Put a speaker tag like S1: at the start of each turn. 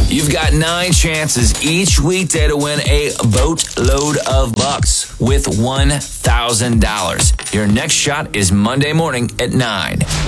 S1: You've got 9 chances each weekday to win a boatload of bucks with $1,000. Your next shot is Monday morning at 9.